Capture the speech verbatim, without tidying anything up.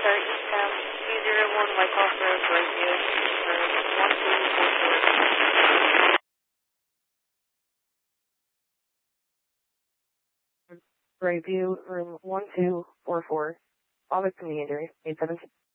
sorry, um, two zero one Wyckoff Road, Review, room one two four four. Review room one two four four. August community, eight seven.